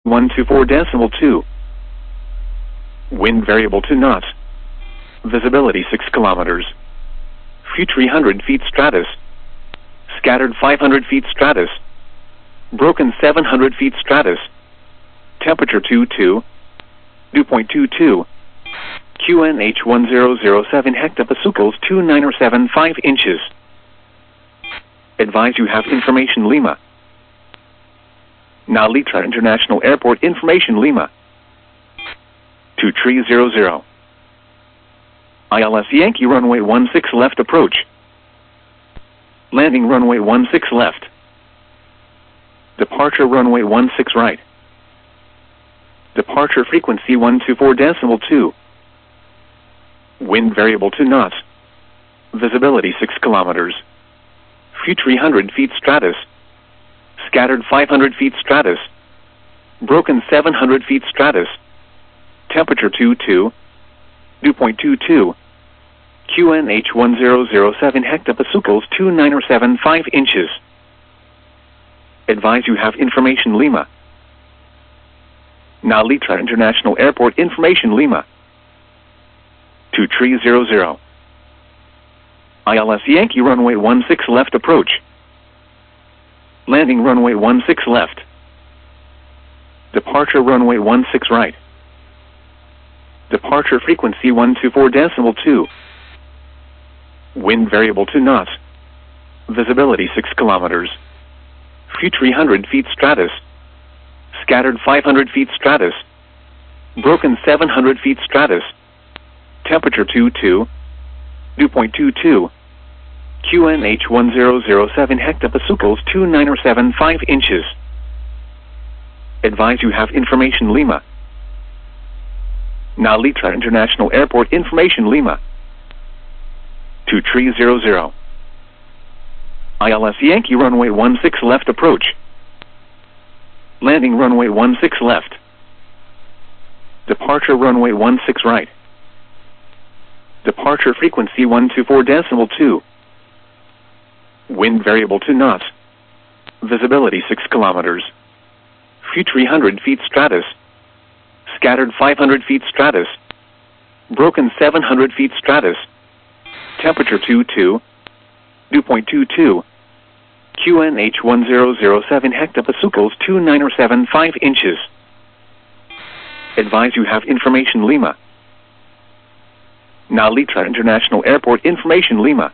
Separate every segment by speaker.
Speaker 1: 124.2. Wind variable to knots. Visibility 6 kilometers. Few 300 feet stratus. Scattered 500 feet stratus. Broken 700 feet stratus. Temperature 22. Dew point 22. QNH 1007 hectopascals 2975 inches. Advise you have information Lima. Now Litra International Airport information Lima. 2300. ILS Yankee runway 16 left approach. Landing runway 16 left. Departure runway 16 right. Departure frequency 124.2. Wind variable to knots. Visibility 6 kilometers. Few 300 feet stratus. Scattered 500 feet stratus. Broken 700 feet stratus. Temperature 22. Dew point 22. QNH 1007 hectopascals 2975 inches. Advise you have information Lima. Now Litra International Airport information Lima. 2300. ILS Yankee runway 16 left approach. Landing runway 16 left. Departure runway 16 right. Departure frequency 124.2. Wind variable to knots. Visibility 6 kilometers. Few 300 feet stratus. Scattered 500 feet stratus. Broken 700 feet stratus. Temperature 22. Dew point 22. QNH 1007 hectopascals 2975 inches. Advise you have information Lima. Now Litra International Airport information Lima. 2300. ILS Yankee runway 16 left approach. Landing runway 16 left. Departure runway 16 right. Departure frequency 124.2. Wind variable to knots. Visibility 6 kilometers. Few 300 feet stratus. Scattered 500 feet stratus. Broken 700 feet stratus. Temperature 22. Dew point 22. QNH 1007 hectopascals 2975 inches. Advise you have information Lima. Now Litra International Airport information Lima.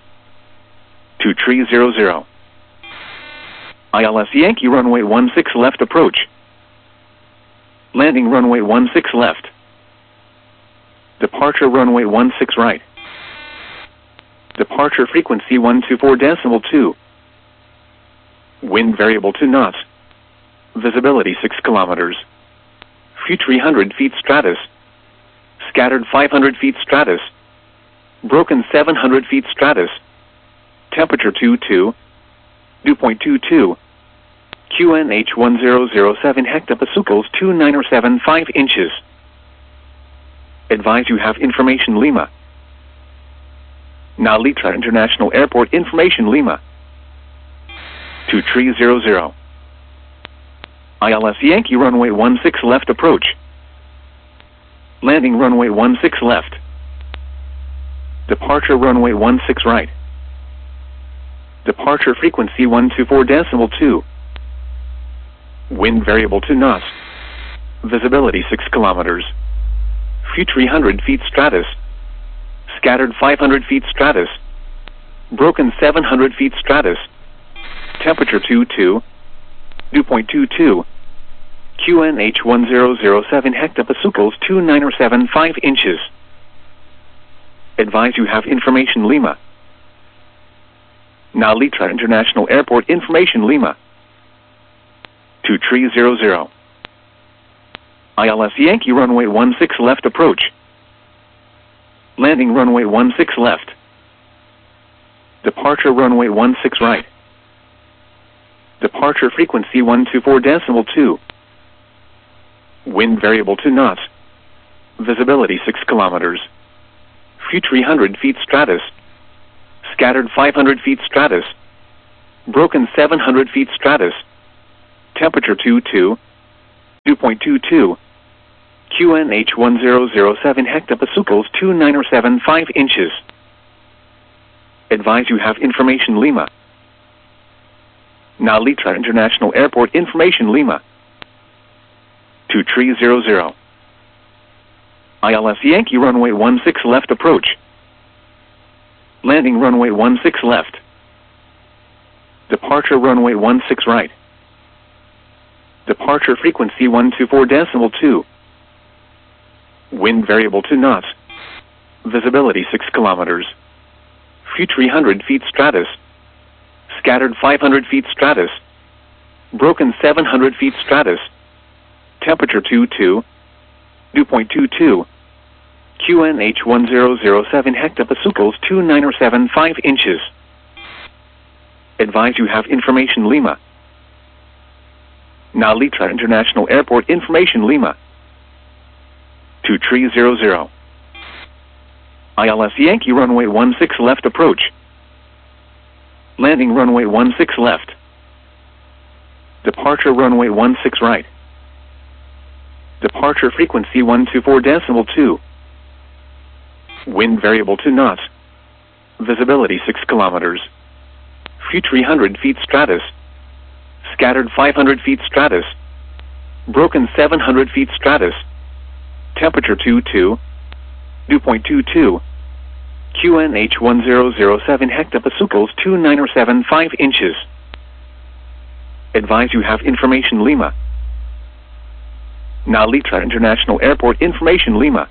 Speaker 1: 2300. ILS Yankee runway 16 left approach. Landing runway 16 left. Departure runway 16 right. Departure frequency 124.2. Wind variable to knots. Visibility 6 kilometers. Few 300 feet stratus. Scattered 500 feet stratus. Broken 700 feet stratus. Temperature 22. Dew point 22. QNH 1007 hectopascals 2975 inches. Advise you have information Lima. Now Litra International Airport information Lima. 2300. ILS Yankee runway 16 left approach. Landing runway 16 left. Departure runway 16 right. Departure frequency 124.2. Wind variable to knots. Visibility 6 kilometers. Few 300 feet stratus. Scattered 500 feet stratus. Broken 700 feet stratus. Temperature 22. Dew point 22. QNH 1007 hectopascals 2975 inches. Advise you have information Lima. Now Litra International Airport information Lima. 2300. ILS Yankee runway 16 left approach. Landing runway 16 left. Departure runway 16 right. Departure frequency 124.2. Wind variable to knots. Visibility 6 kilometers. Few 300 feet stratus. Scattered 500 feet stratus. Broken 700 feet stratus. Temperature 22. 2.22. QNH 1007 hectopascals 2975 inches. Advise you have information Lima. Nalitra International Airport information Lima. 2300. ILS Yankee runway 16 left approach. Landing runway 16 left. Departure runway 16 right. Departure frequency 124.2. Wind variable to knots. Visibility 6 kilometers. Few 300 feet stratus. Scattered 500 feet stratus. Broken 700 feet stratus. Temperature 22. Dew point 22. QNH 1007 hectopascals 2975 inches. Advise you have information Lima. Nalitra International Airport information Lima. 2300. ILS Yankee runway 16 left approach. Landing runway 16 left. Departure runway 16 right. Departure frequency 124.2. Wind variable to knots. Visibility 6 kilometers. Few 300 feet stratus. Scattered 500 feet stratus. Broken 700 feet stratus. Temperature 22. Dew point 22. QNH 1007 hectopascals 2975 inches. Advise you have information Lima. Nalitra International Airport information Lima.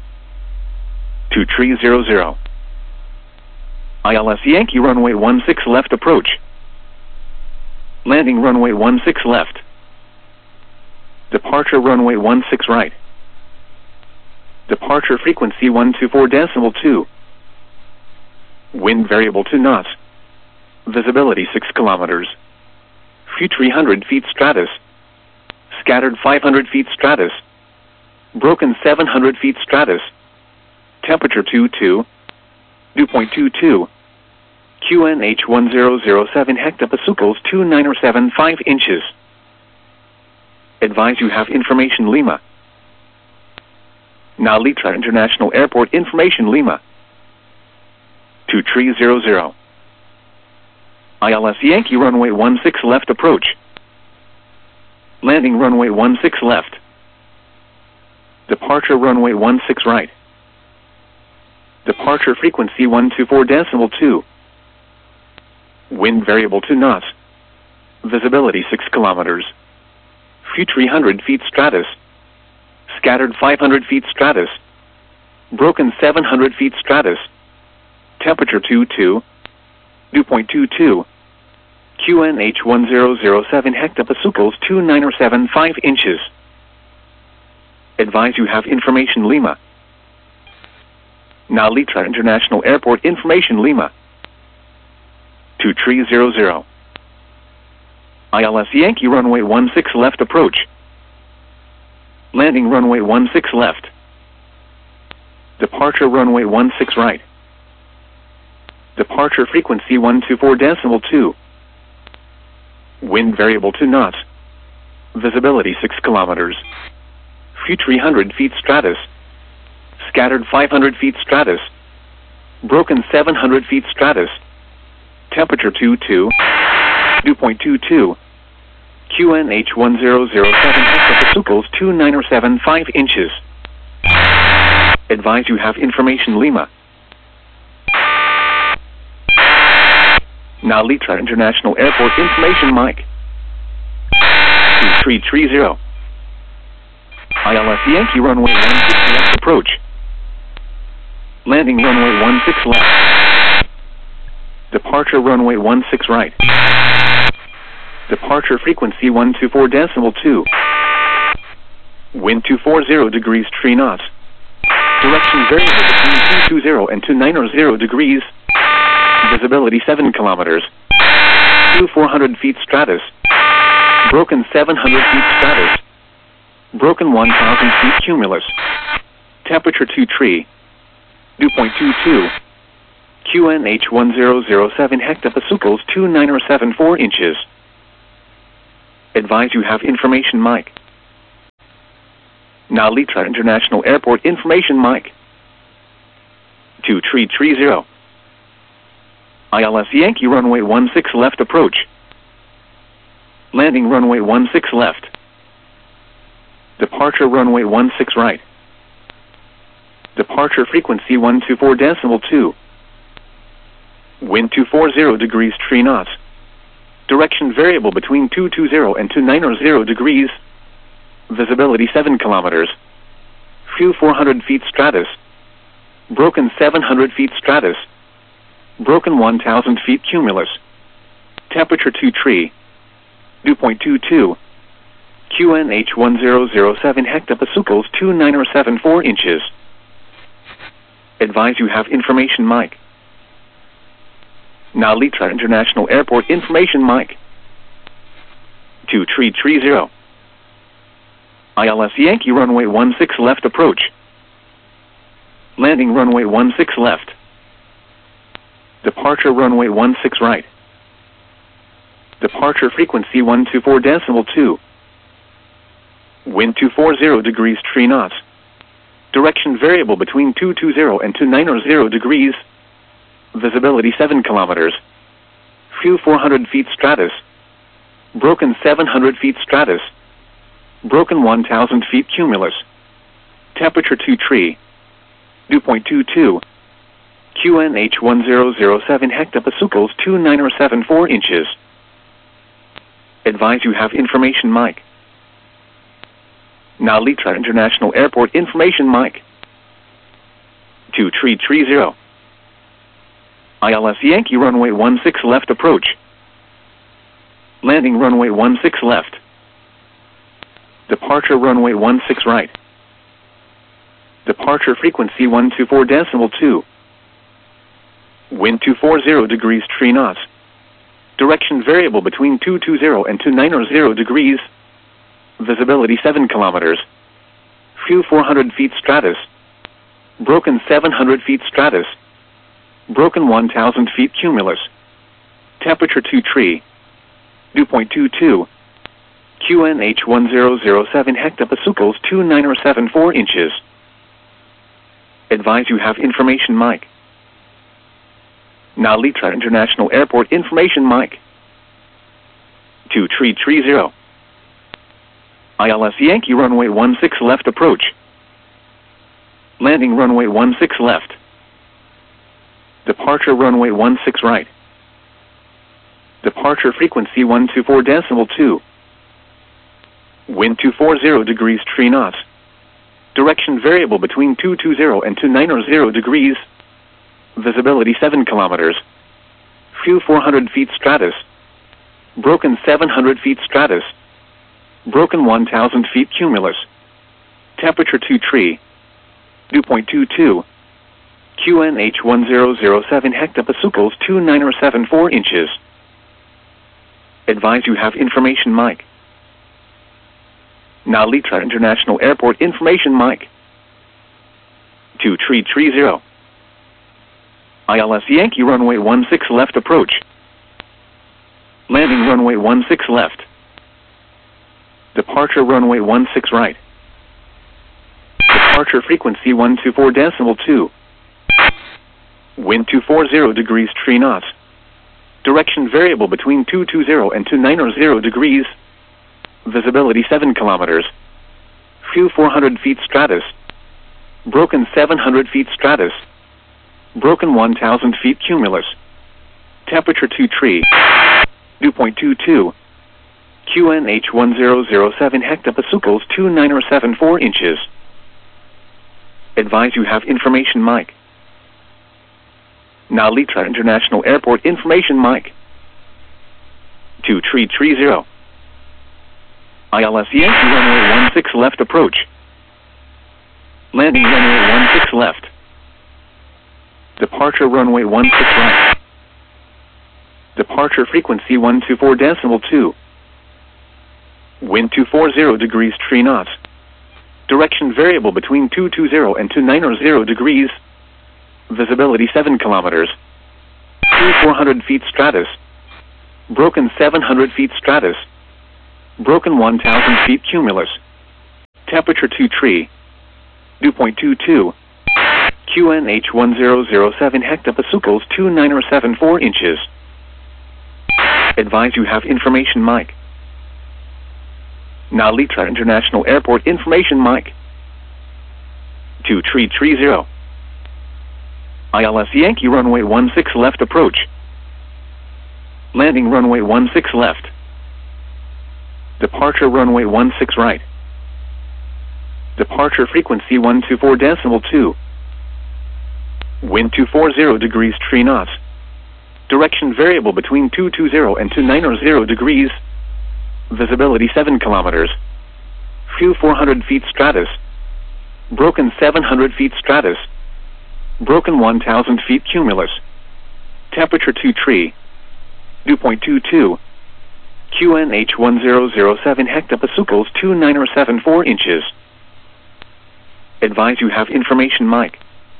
Speaker 1: 2300. ILS Yankee runway 16 left approach. Landing runway 16 left. Departure runway 16 right. Departure frequency 124.2. Wind variable to knots. Visibility 6 kilometers. Few 300 feet stratus. Scattered 500 feet stratus. Broken 700 feet stratus. Temperature 22. Dew point 22. QNH 1007 hectopascals 2975 inches. Advise you have information Lima. Nalitra International Airport information Lima. 2300. ILS Yankee runway 16 left approach. Landing runway 16 left. Departure runway 16 right. Departure frequency 124.2. Wind variable to knots. Visibility 6 kilometers. Few 300 feet stratus. Scattered 500 feet stratus. Broken 700 feet stratus. Temperature 22. Dew point 22. QNH 1007 hectopascals 2975 inches. Advise you have information Lima. Nalitra International Airport information Lima. 2300. ILS Yankee runway 16 left approach. Landing runway 16 left. Departure runway 16 right. Departure frequency 124.2. Wind variable to knots. Visibility 6 kilometers. Few 300 feet stratus. Scattered 500 feet stratus. Broken 700 feet stratus. Temperature 22. Dew point 22. QNH 1007 hectopascals 2975 inches. Advise you have information Lima. Nalitra International Airport information Mike. 2330. ILS Yankee runway 16 left approach. Landing runway 16 left. Departure runway 16 right. Departure frequency 124.2. Wind 240 degrees 3 knots. Direction variable between 220 and 290 degrees. Visibility 7 kilometers. Few 400 feet stratus. Broken 700 feet stratus. Broken 1,000 feet cumulus. Temperature 23. Dew point 22. QNH 1007 hectopascals 2974 inches. Advise you have information Mike. Now Litra International Airport information mic. 2330. ILS Yankee runway 16 left approach. Landing runway 16 left. Departure runway 16 right. Departure frequency 124.2. Wind 240 degrees 3 knots. Direction variable between 220 and 290 degrees. Visibility 7 kilometers. Few 400 feet stratus. Broken 700 feet stratus. Broken 1,000 feet cumulus. Temperature 23. Dew point 22. QNH 1007 hectopascals 2974 inches. Advise you have information mic. Now Litra International Airport information mic. 2330. ILS Yankee runway 16 left approach. Landing runway 16 left. Departure runway 16 right. Departure frequency 124.2. Wind 240 degrees 3 knots. Direction variable between 220 and 290 degrees. Visibility 7 kilometers. Few 400 feet stratus. Broken 700 feet stratus. Broken 1,000 feet cumulus. Temperature 23. Dew point 22. QNH 1007 hectopascals 2974 inches. Advise you have information mic. Now Litra International Airport information mic. 2330. ILS Yankee runway 16 left approach. Landing runway 16 left. Departure runway 16 right. Departure frequency 124.2. Wind 240 degrees 3 knots. Direction variable between 220 and 290 degrees. Visibility 7 kilometers. Few 400 feet stratus. Broken 700 feet stratus. Broken 1,000 feet cumulus. Temperature 23. Dew point 22. QNH 1007 hectopascals 2974 inches. Advise you have information mic. Now Litra International Airport information mic. 2330. ILS Yankee runway 16 left approach. Landing runway 16 left. Departure runway 16 right. Departure frequency 124.2. Wind 240 degrees 3 knots. Direction variable between 220 and 290 degrees. Visibility 7 kilometers. Few 400 feet stratus. Broken 700 feet stratus. Broken 1,000 feet cumulus. Temperature 23. Dew point 22. QNH 1007 hectopascals 2974 inches. Advise you have information mic. Now Litra International Airport information mic. 2330. ILS Yankee runway 16 left approach. Landing runway 16 left. Departure runway 16 right. Departure frequency 124.2. Wind 240 degrees 3 knots. Direction variable between 220 and 290 degrees. Visibility 7 kilometers. Few 400 feet stratus. Broken 700 feet stratus. Broken 1,000 feet cumulus. Temperature 23. Dew point 22. QNH 1007 hectopascals 2974 inches. Advise you have information mic. Now Litra International Airport information mic. 2330. ILS Yankee runway 16 left approach. Landing runway 16 left. Departure runway 16 right. Departure frequency 124.2. Wind 240 degrees 3 knots. Direction variable between 220 and 290 degrees. Visibility 7 kilometers. Few 400 feet stratus. Broken 700 feet stratus. Broken 1,000 feet cumulus. Temperature 2 tree. Dew point 22. QNH 1007 hectopascals 2974 inches. Advise you have information mic. Nalitra International Airport information mic. 2330. ILS Yankee runway 16 left approach. Landing runway 16 left. Departure runway 16 right. Departure frequency 124.2. Wind 240 degrees 3 knots. Direction variable between 220 and 290 degrees. Visibility 7 kilometers. Few 400 feet stratus. Broken 700 feet stratus. Broken 1,000 feet cumulus. Temperature 2 tree. Dew point 22. QNH 1007 hectopascals 2974 inches. Advise you have information mic.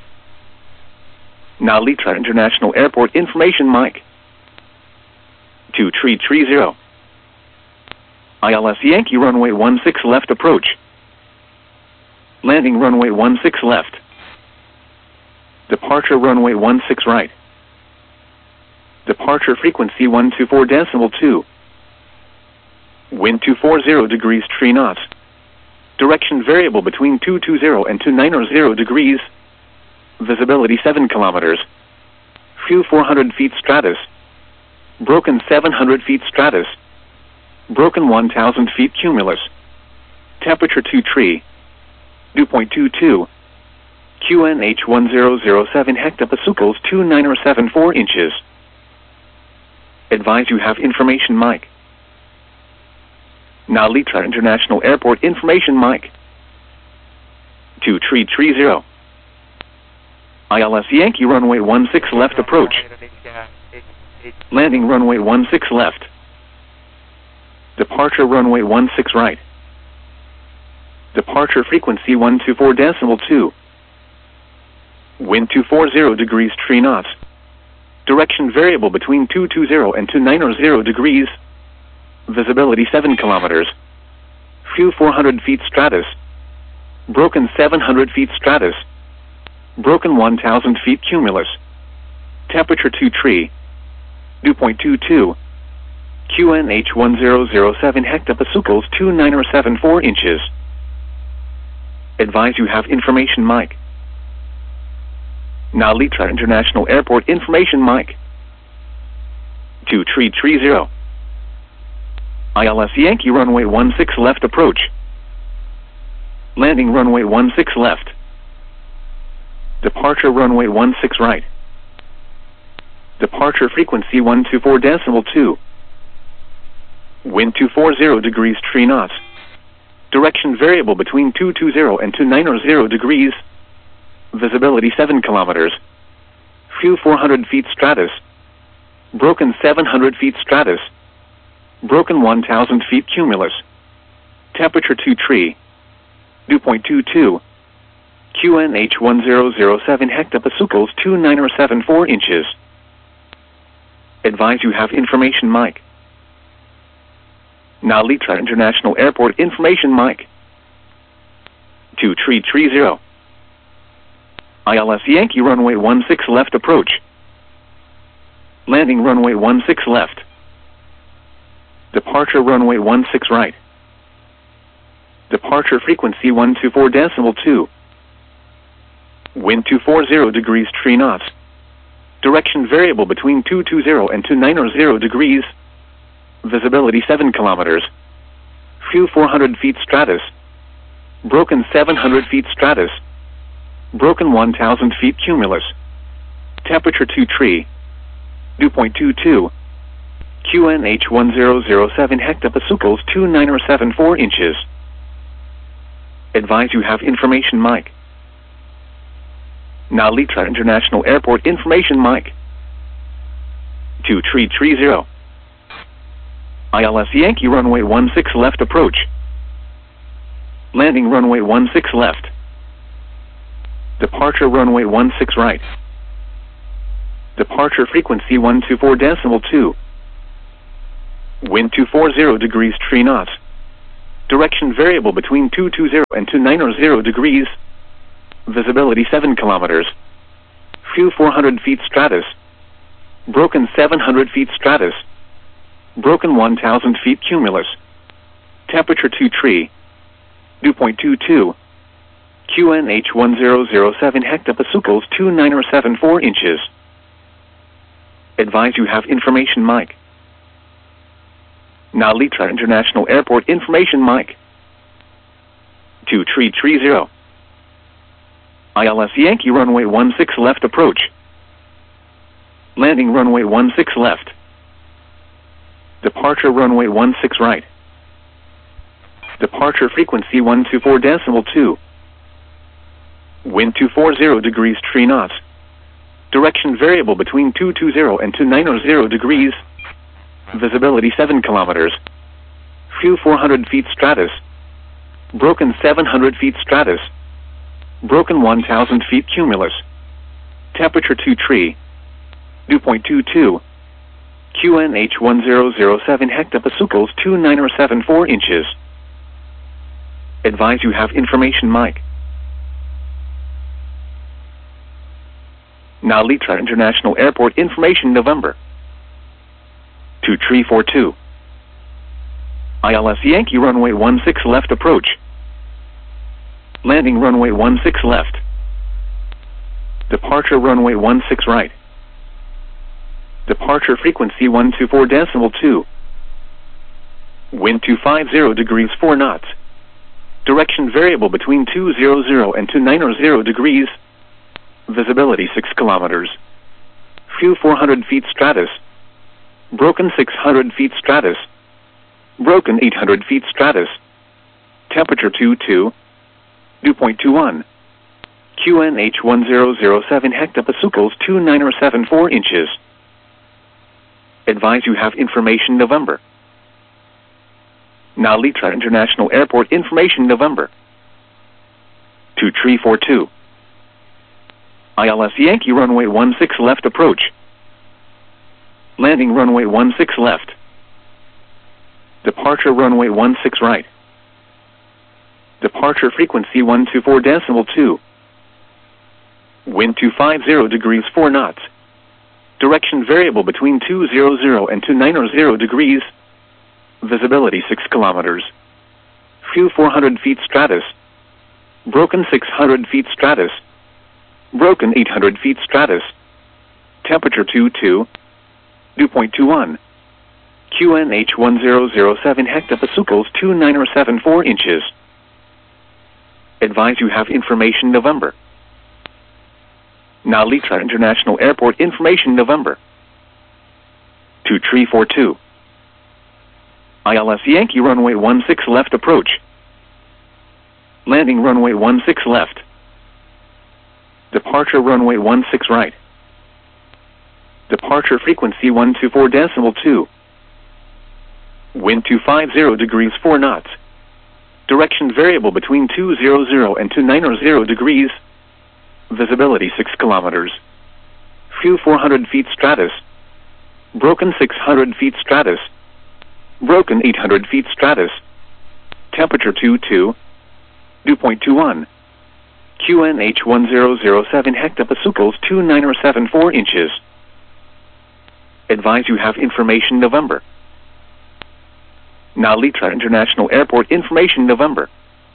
Speaker 1: Nalitra International Airport information mic. 2330. ILS Yankee runway 16 left approach. Landing runway 16 left. Departure runway 16 right. Departure frequency 124.2. Wind 240 degrees 3 knots. Direction variable between 220 and 290 degrees. Visibility 7 kilometers. Few 400 feet stratus. Broken 700 feet stratus. Broken 1,000 feet cumulus. Temperature 2 tree. Dew point 22. QNH 1007 hectopascals 2974 inches. Advise you have information mic. Nalitra International Airport information mic. 2330. ILS Yankee runway 16 left approach. Landing runway 16 left. Departure runway 16 right. Departure frequency 124.2. Wind 240 degrees 3 knots. Direction variable between 220 and 290 degrees. Visibility 7 kilometers. Few 400 feet stratus. Broken 700 feet stratus. Broken 1,000 feet cumulus. Temperature 2 tree. Dew point 22. QNH 1007 hectopascals 2974 inches. Advise you have information mic. Nalitra International Airport information mic. 2330. ILS Yankee runway 16 left approach. Landing runway 16 left. Departure runway 16 right. Departure frequency 124.2. Wind 240 degrees 3 knots. Direction variable between 220 and 290 degrees. Visibility 7 kilometers. Few 400 feet stratus. Broken 700 feet stratus. Broken 1,000 feet cumulus. Temperature 2 tree. Dew point 22. QNH 1007 hectopascals 2974 inches. Advise you have information mic. Nalitra International Airport information mic. 2330. ILS Yankee runway 16 left approach. Landing runway 16 left. Departure runway 16 right. Departure frequency 124.2. Wind 240 degrees 3 knots. Direction variable between 220 and 290 degrees. Visibility 7 kilometers. Few 400 feet stratus. Broken 700 feet stratus. Broken 1,000 feet cumulus. Temperature 2 tree. Dew point 22. QNH 1007 hectopascals 2974 inches. Advise you have information mic. Nalitra International Airport information mic. 2330. ILS Yankee runway 16 left approach. Landing runway 16 left. Departure runway 16 right. Departure frequency 124.2. Wind 240 degrees 3 knots. Direction variable between 220 and 290 degrees. Visibility 7 kilometers. Few 400 feet stratus. Broken 700 feet stratus. Broken 1000 feet cumulus. Temperature 2 tree. Dew point 22. QNH 1007 hectopascals 2974 inches. Advise you have information mic. Now Litra International Airport information mic. 2330. ILS Yankee runway 16 left approach. Landing runway 16 left. Departure runway 16 right. Departure frequency 124.2. Wind 240 degrees 3 knots. Direction variable between 220 and 290 degrees. Visibility 7 kilometers. Few 400 feet stratus. Broken 700 feet stratus. Broken 1000 feet cumulus. Temperature 2 tree. Dew point 22. QNH 1007 hectopascals 2974 inches. Advise you have information mic. Now Litra International Airport information November. 2342. ILS Yankee runway 16 left approach. Landing runway 16 left. Departure runway 16 right. Departure frequency 124.2. Wind 250 degrees 4 knots. Direction variable between 200 and 290 degrees. Visibility 6 kilometers. Few 400 feet stratus. Broken 600 feet stratus. Broken 800 feet stratus. Temperature 22. Dew point 21. QNH 1007 hectopascals 2974 inches. Advise you have information November. Now Litra International Airport information November. 2342. ILS Yankee runway 16 left approach. Landing runway 16 left. Departure runway 16 right. Departure frequency 124.2. Wind 250 degrees 4 knots. Direction variable between 200 and 290 degrees. Visibility 6 kilometers. Few 400 feet stratus. Broken 600 feet stratus. Broken 800 feet stratus. Temperature 22. Dew point 21. QNH 1007 hectopascals 2974 inches. Advise you have information November. Now Litra International Airport information November. 2342. ILS Yankee runway 16 left approach. Landing runway 16 left. Departure runway 16 right. Departure frequency 124.2. Wind 250 degrees 4 knots. Direction variable between 200 and 290 degrees. Visibility 6 kilometers. Few 400 feet stratus. Broken 600 feet stratus. Broken 800 feet stratus. Temperature 22. Dew point 21. QNH 1007 hectopascals 2974 inches. Advise you have information November. Now Litra International Airport information November.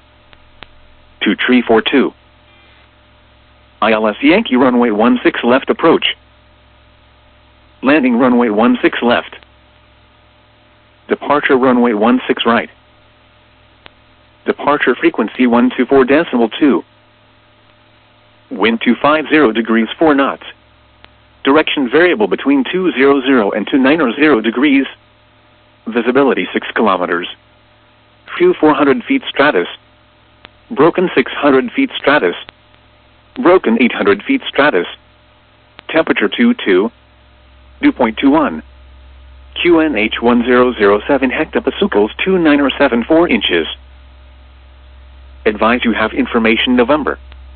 Speaker 1: 2342. ILS Yankee runway 16 left approach. Landing runway 16 left. Departure runway 16 right. Departure frequency 124.2. Wind 250 degrees 4 knots. Direction variable between 200 and 290 degrees. Visibility 6 kilometers. Few 400 feet stratus. Broken 600 feet stratus. Broken 800 feet stratus. Temperature 22. Dew point 21. QNH 1007 hectopascals 2974 inches. Advise you have information November.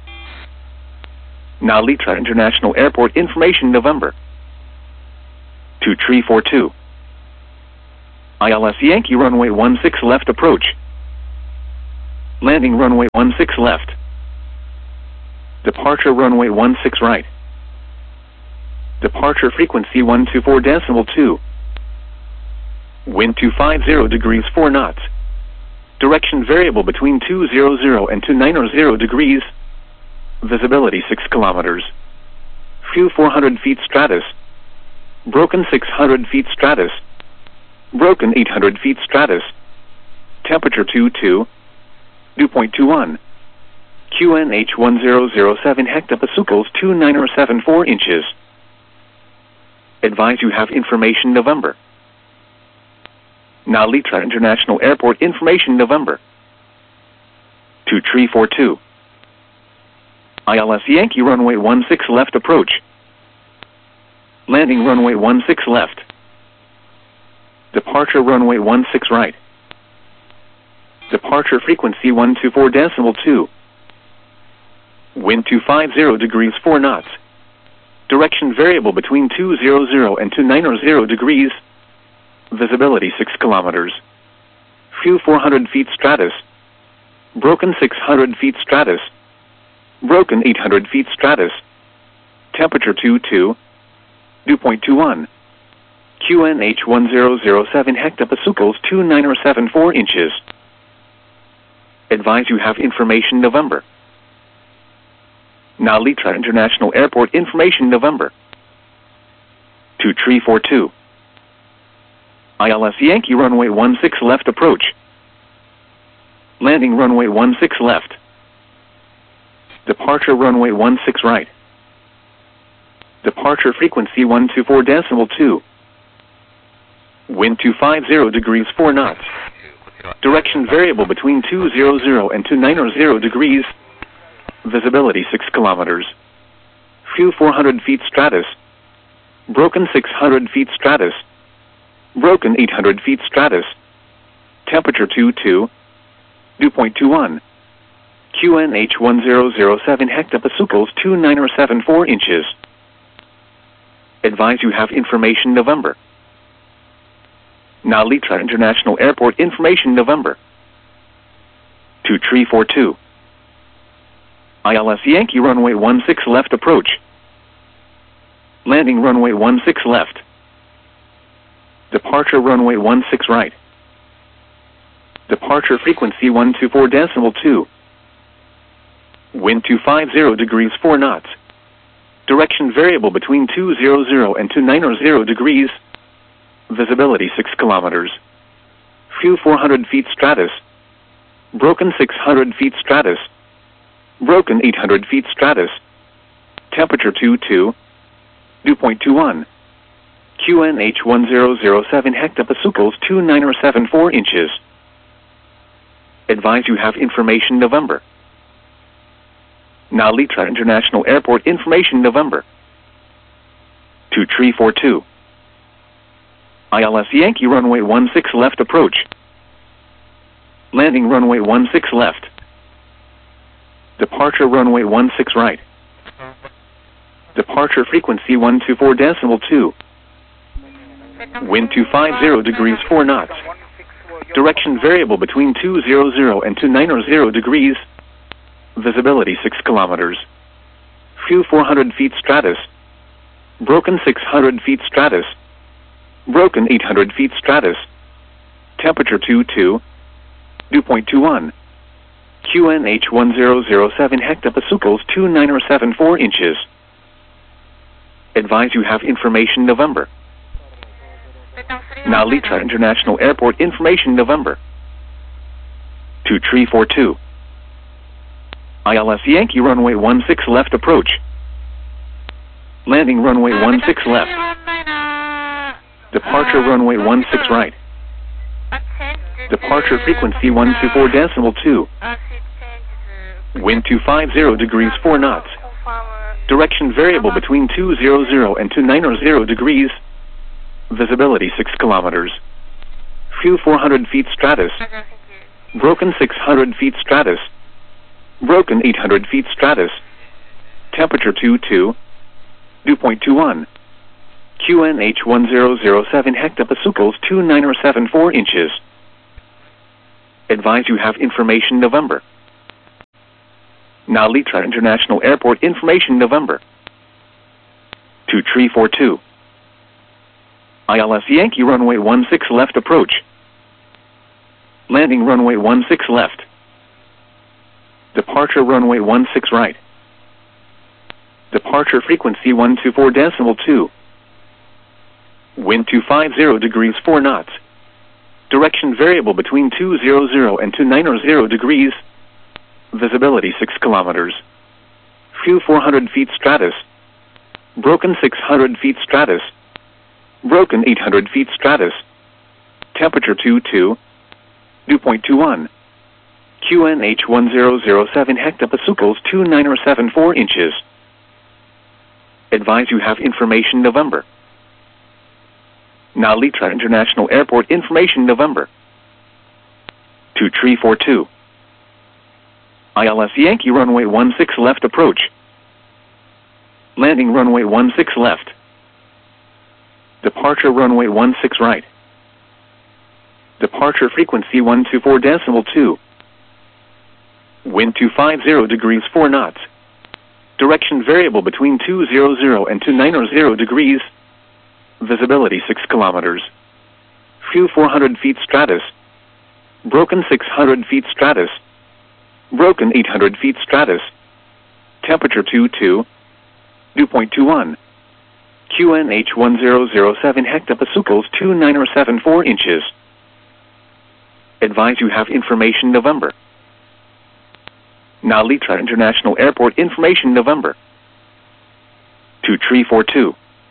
Speaker 1: Now Litra International Airport information November. 2342. ILS Yankee runway 16 left approach. Landing runway 16 left. Departure runway 16 right. Departure frequency 124.2. Wind 250 degrees 4 knots. Direction variable between 200 and 290 degrees. Visibility 6 kilometers. Few 400 feet stratus. Broken 600 feet stratus. Broken 800 feet stratus. Temperature 22. Dew point 21. QNH 1007 hectopascals 2974 inches. Advise you have information November. Nalitra International Airport information November. 2342. ILS Yankee runway 16 left approach. Landing runway 16 left. Departure runway 16 right. Departure frequency 124.2. Wind 250 degrees 4 knots. Direction variable between 200 and 290 degrees. Visibility 6 kilometers. Few 400 feet stratus. Broken 600 feet stratus. Broken 800 feet stratus. Temperature 22. Dew point 21. QNH 1007 hectopascals 2974 inches. Advise you have information November. Nalitra International Airport information November. 2342. ILS Yankee runway 16 left approach. Landing runway 16 left. Departure runway 16 right. Departure frequency 124.2. Wind 250 degrees 4 knots. Direction variable between 200 and 290 degrees. Visibility 6 kilometers. Few 400 feet stratus. Broken 600 feet stratus. Broken 800 feet stratus. Temperature 22. Dew point 21. QNH 1007 hectopascals 2974 inches. Advise you have information November. Nalitra International Airport information November. 2342. ILS Yankee runway 16 left approach. Landing runway 16 left. Departure runway 16 right. Departure frequency 124.2. Wind 250 degrees 4 knots. Direction variable between 200 and 290 degrees. Visibility 6 kilometers. Few 400 feet stratus. Broken 600 feet stratus. Broken 800 feet stratus. Temperature 22. Dew point 21. QNH 1007 hectopascals 2974 inches. Advise you have information November. Nalitra International Airport information November. 2342. ILS Yankee runway 16 left approach. Landing runway 16 left. Departure runway 16 right. Departure frequency 124.2. Wind 250 degrees 4 knots. Direction variable between 200 and 290 degrees. Visibility 6 kilometers. Few 400 feet stratus. Broken 600 feet stratus. Broken 800 feet stratus. Temperature 22. Dew point 21. QNH 1007 hectopascals 2974 inches. Advise you have information November. Nalitra International Airport information November. 2342. ILS Yankee runway 16 left approach. Landing runway 16 left. Departure runway 16 right. Departure frequency 124.2. Wind 250 degrees 4 knots. Direction variable between 200 and 290 degrees. Visibility 6 kilometers. Few 400 feet stratus. Broken 600 feet stratus. Broken 800 feet stratus. Temperature 22. Dew point 21. QNH 1007 hectopascals 2974 inches. Advise you have information November. Nalitra International Airport information November. 2342. ILS Yankee runway 16 left approach. Landing runway 16 left. Departure runway 16 right. Departure frequency 124.2. Wind 250 degrees 4 knots. Direction variable between 200 and 290 degrees. Visibility 6 kilometers. Few 400 feet stratus. Broken 600 feet stratus. Broken 800 feet stratus. Temperature 22. Dew point 21. QNH 1007 hectopascals 2974 inches. Advise you have information November. Nalitra International Airport information November. 2342. ILS Yankee runway 16 left approach. Landing runway 16 left. Departure runway 16 right. Departure frequency 124.2. Wind 250 degrees 4 knots. Direction variable between 200 and 290 degrees. Visibility 6 kilometers. Few 400 feet stratus. Broken 600 feet stratus. Broken 800 feet stratus. Temperature 22. Dew point 21. QNH 1007 hectopascals 2974 inches. Advise you have information November. Nalitra International Airport information November. 2342.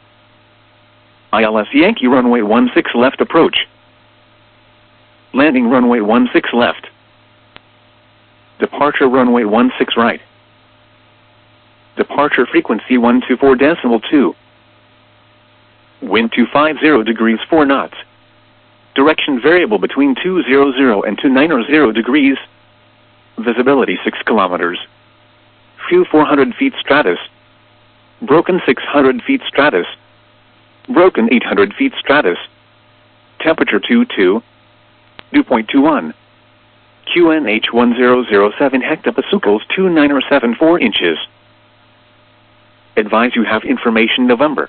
Speaker 1: ILS Yankee runway 16 left approach. Landing runway 16 left. Departure runway 16 right. Departure frequency 124.2. Wind 250 degrees 4 knots. Direction variable between 200 and 290 degrees. Visibility 6 kilometers. Few 400 feet stratus. Broken 600 feet stratus. Broken 800 feet stratus. Temperature 22. Dew point 21. QNH 1007 hectopascals 2974 inches. Advise you have information November.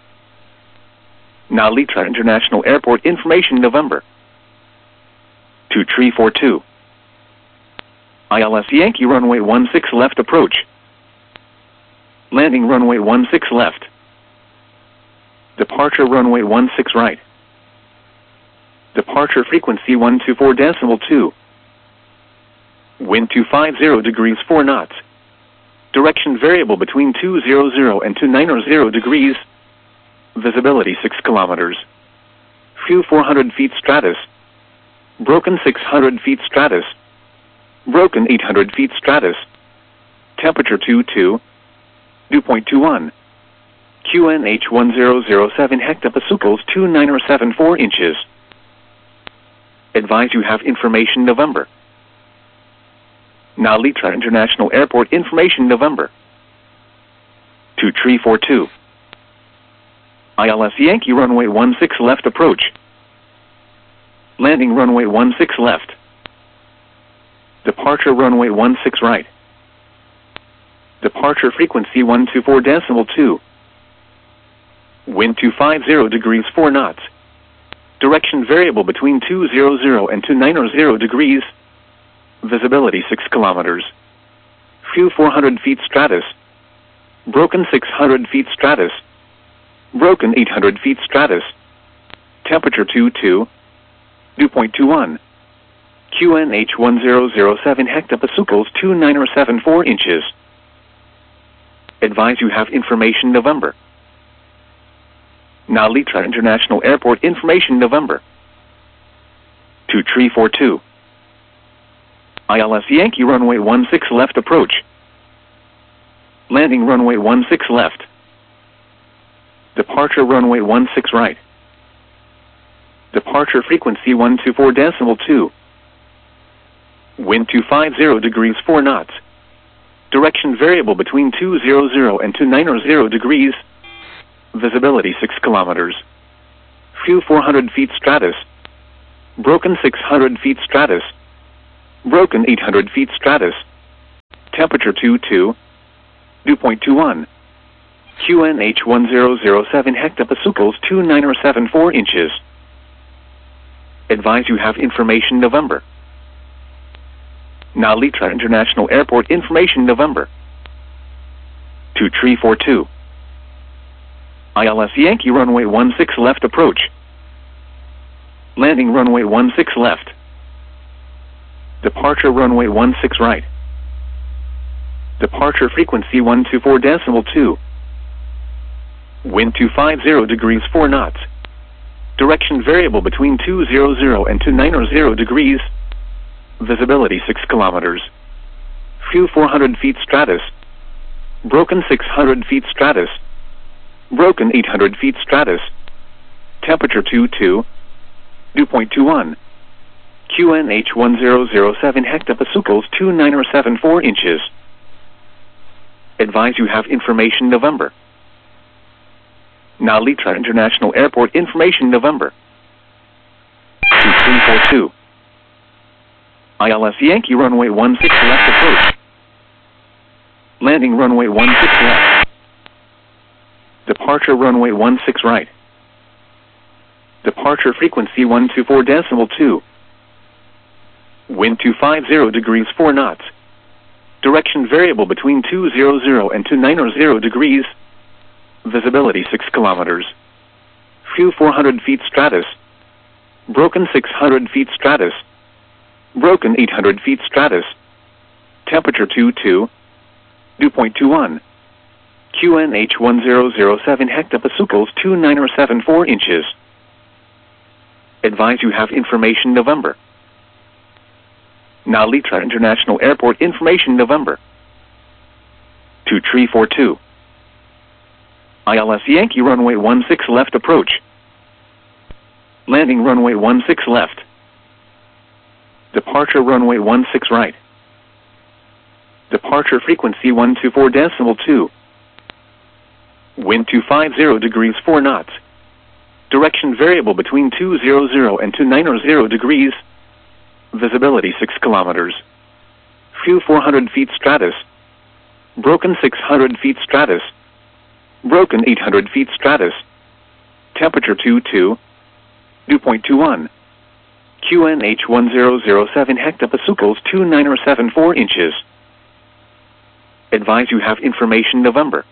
Speaker 1: Nalitra International Airport information November. 2342. ILS Yankee runway 16 left approach. Landing runway 16 left. Departure runway 16 right. Departure frequency 124.2. Wind 250 degrees 4 knots. Direction variable between 200 and 290 degrees. Visibility 6 kilometers. Few 400 feet stratus. Broken 600 feet stratus. Broken 800 feet stratus. Temperature 22. Dew point 21. QNH 1007 hectopascals 2974 inches. Advise you have information November. Nalitra International Airport information November. 2342. ILS Yankee runway 16 left approach. Landing runway 16 left. Departure runway 16 right. Departure frequency 124.2. Wind 250 degrees 4 knots. Direction variable between 200 and 290 degrees. Visibility 6 kilometers. Few 400 feet stratus. Broken 600 feet stratus. Broken 800 feet stratus. Temperature 22. Dew point 21. QNH 1007 hectopascals 2974 inches. Advise you have information November. Nalitra International Airport information November. 2342. ILS Yankee runway 16 left approach. Landing runway 16 left. Departure runway 16 right. Departure frequency 124.2. Wind 250 degrees 4 knots. Direction variable between 200 and 290 degrees. Visibility 6 kilometers. Few 400 feet stratus. Broken 600 feet stratus. Broken 800 feet stratus. Temperature 22. Dew point 21. QNH 1007 hectopascals 2974 inches. Advise you have information November. Nalitra International Airport information November. 2342. ILS Yankee runway 16 left approach. Landing runway 16 left. Departure runway 16 right. Departure frequency 124.2. Wind 250 degrees 4 knots. Direction variable between 200 and 290 degrees. Visibility 6 kilometers. Few 400 feet stratus. Broken 600 feet stratus. Broken 800 feet stratus. Temperature 22. Dew point 21. QNH 1007 hectopascals 2974 inches. Advise you have information November. Nalitra International Airport information November. 2342. ILS Yankee runway 16 left approach. Landing runway 16 left. Departure runway 16 right. Departure frequency 124.2. Wind 250 degrees 4 knots. Direction variable between 200 and 290 degrees. Visibility 6 kilometers. Few 400 feet stratus. Broken 600 feet stratus. Broken 800 feet stratus. Temperature 22. Dew point 21. QNH 1007 hectopascals 2974 inches. Advise you have information November. Nalitra International Airport information November. 2342. ILS Yankee runway 16 left approach. Landing runway 16 left. Departure runway 16 right. Departure frequency 124.2. Wind 250 degrees 4 knots. Direction variable between 200 and 290 degrees. Visibility 6 kilometers. Few 400 feet stratus. Broken 600 feet stratus. Broken 800 feet stratus. Temperature 22. Dew point 21. QNH 1007 hectopascals 2974 inches. Advise you have information November.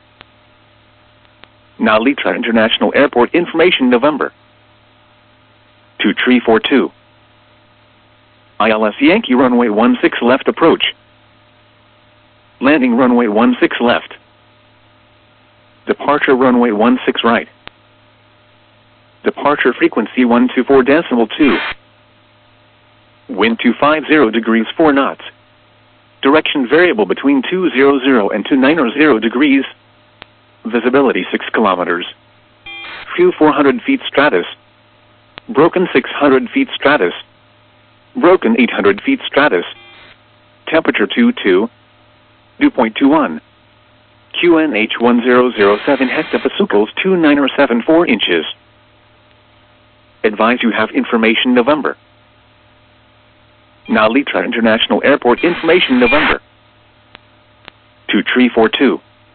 Speaker 1: Nalitra International Airport information November. 2342. ILS Yankee runway 16 left approach. Landing runway 16 left. Departure runway 16 right. Departure frequency 124.2. Wind 250 degrees 4 knots. Direction variable between 200 and 290 degrees. Visibility 6 kilometers. Few 400 feet stratus. Broken 600 feet stratus. Broken 800 feet stratus. Temperature 22. Dew point 21. QNH 1007 hectopascals 2974 inches. Advise you have information November. Nalitra International Airport information November. 2342.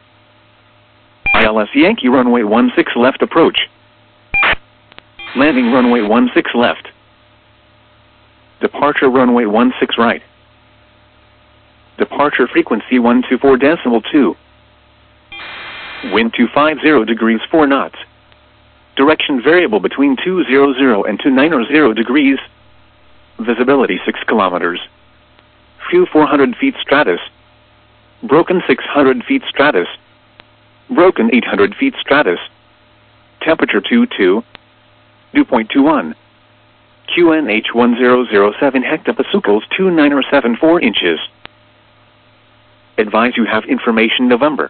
Speaker 1: ILS Yankee runway 16 left approach. Landing runway 16 left. Departure runway 16 right. Departure frequency 124.2. Wind 250 degrees 4 knots. Direction variable between 200 and 290 degrees. Visibility 6 kilometers. Few 400 feet stratus. Broken 600 feet stratus. Broken 800 feet stratus. Temperature 22. Dew point 21. QNH 1007 hectopascals 2974 inches. Advise you have information November.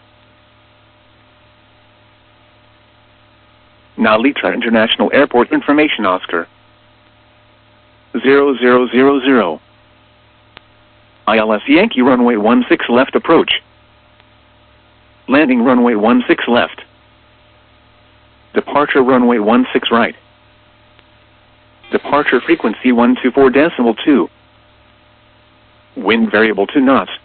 Speaker 1: Nalitra International Airport information Oscar. 0000. ILS Yankee runway 16 left approach. Landing runway 16 left. Departure runway 16 right. Departure frequency 124.2. Wind variable 2 knots.